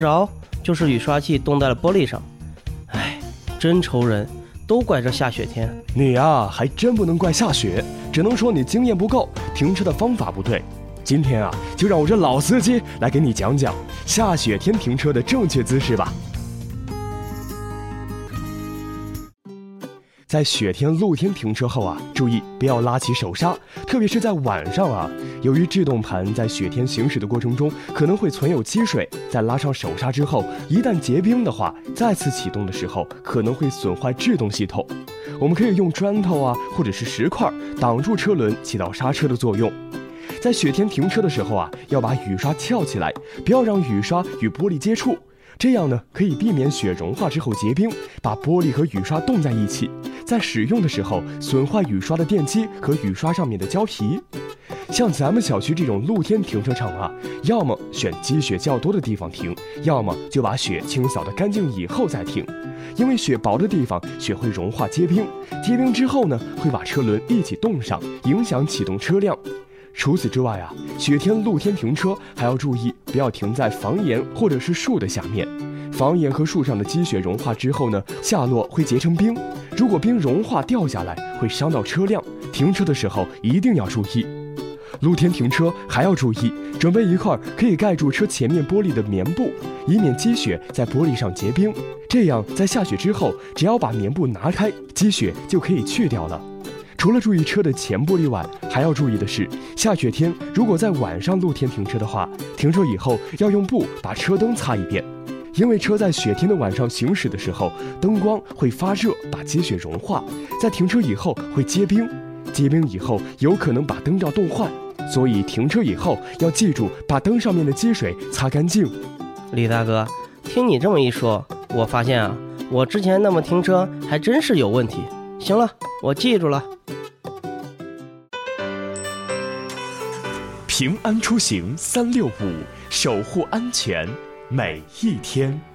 着就是雨刷器冻在了玻璃上。哎，真愁人，都怪这下雪天。 你啊，还真不能怪下雪，只能说你经验不够，停车的方法不对。今天啊，就让我这老司机来给你讲讲下雪天停车的正确姿势吧。在雪天露天停车后啊，注意不要拉起手刹，特别是在晚上啊，由于制动盘在雪天行驶的过程中可能会存有积水，在拉上手刹之后，一旦结冰的话，再次启动的时候可能会损坏制动系统。我们可以用砖头啊，或者是石块挡住车轮，起到刹车的作用。在雪天停车的时候啊，要把雨刷翘起来，不要让雨刷与玻璃接触，这样呢可以避免雪融化之后结冰，把玻璃和雨刷冻在一起，在使用的时候损坏雨刷的电机和雨刷上面的胶皮。像咱们小区这种露天停车场啊，要么选积雪较多的地方停，要么就把雪清扫得干净以后再停。因为雪薄的地方雪会融化结冰，结冰之后呢会把车轮一起冻上，影响启动车辆。除此之外啊，雪天露天停车还要注意不要停在房檐或者是树的下面。房檐和树上的积雪融化之后呢，下落会结成冰，如果冰融化掉下来会伤到车辆，停车的时候一定要注意。露天停车还要注意准备一块可以盖住车前面玻璃的棉布，以免积雪在玻璃上结冰，这样在下雪之后只要把棉布拿开，积雪就可以去掉了。除了注意车的前玻璃外，还要注意的是，下雪天如果在晚上露天停车的话，停车以后要用布把车灯擦一遍，因为车在雪天的晚上行驶的时候，灯光会发热，把积雪融化，在停车以后会结冰，结冰以后有可能把灯罩冻坏，所以停车以后要记住把灯上面的积水擦干净。 李大哥，听你这么一说，我发现啊，我之前那么停车还真是有问题。行了，我记住了。 平安出行365，守护安全每一天。